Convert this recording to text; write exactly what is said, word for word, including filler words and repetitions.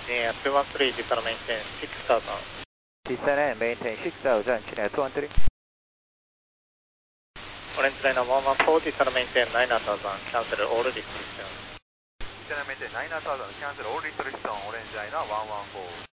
Yeah, two one three, December maintain six thousand. December maintain six thousand, China two one three. Orange Liner one one four, December maintain nine thousand, cancel all restrictions. December maintain nine thousand, cancel all restrictions, Orange Liner one one four.